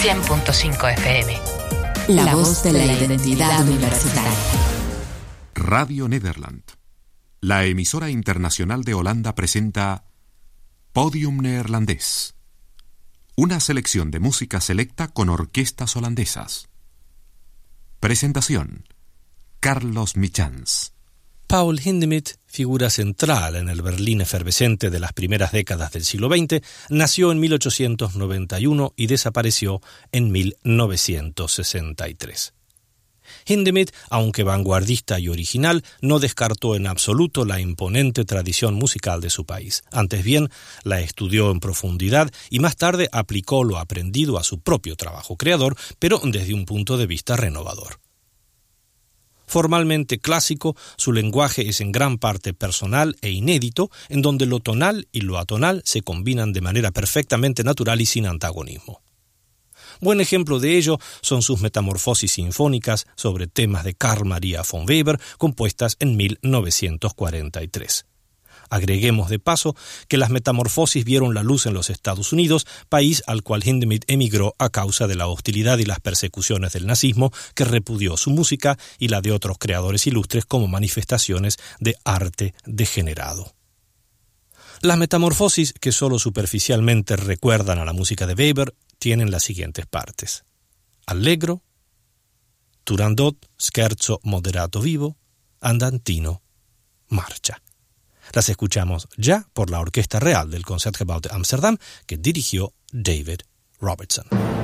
100.5 FM. La voz de la identidad universitaria. Radio Nederland, la emisora internacional de Holanda, presenta Podium Neerlandés, una selección de música selecta con orquestas holandesas. Presentación: Carlos Michans. Paul Hindemith, figura central en el Berlín efervescente de las primeras décadas del siglo XX, nació en 1891 y desapareció en 1963. Hindemith, aunque vanguardista y original, no descartó en absoluto la imponente tradición musical de su país. Antes bien, la estudió en profundidad y más tarde aplicó lo aprendido a su propio trabajo creador, pero desde un punto de vista renovador. Formalmente clásico, su lenguaje es en gran parte personal e inédito, en donde lo tonal y lo atonal se combinan de manera perfectamente natural y sin antagonismo. Buen ejemplo de ello son sus metamorfosis sinfónicas sobre temas de Carl Maria von Weber, compuestas en 1943. Agreguemos de paso que las metamorfosis vieron la luz en los Estados Unidos, país al cual Hindemith emigró a causa de la hostilidad y las persecuciones del nazismo, que repudió su música y la de otros creadores ilustres como manifestaciones de arte degenerado. Las metamorfosis, que solo superficialmente recuerdan a la música de Weber, tienen las siguientes partes: Allegro, Turandot, Scherzo moderato vivo, Andantino, Marcha. Las escuchamos ya por la Orquesta Real del Concertgebouw de Ámsterdam, que dirigió David Robertson.